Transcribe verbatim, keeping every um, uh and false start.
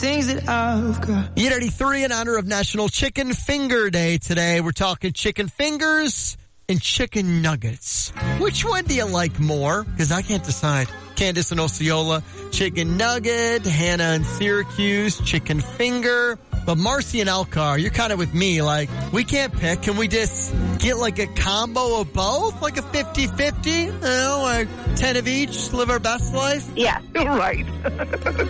Things that I've got. E eighty-three in honor of National Chicken Finger Day today. We're talking chicken fingers and chicken nuggets. Which one do you like more? Because I can't decide. Candace in Osceola, chicken nugget. Hannah in Syracuse, chicken finger. But Marcy and Elkhart, you're kind of with me. Like, we can't pick. Can we just get like a combo of both? Like a fifty-fifty? You know, like ten of each, live our best life? Yeah, right.